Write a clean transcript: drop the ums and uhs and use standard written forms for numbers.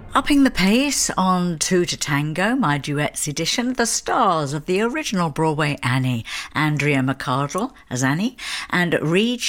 Upping the pace on Two to Tango, my duets edition, the stars of the original Broadway Annie, Andrea McArdle as Annie, and Reed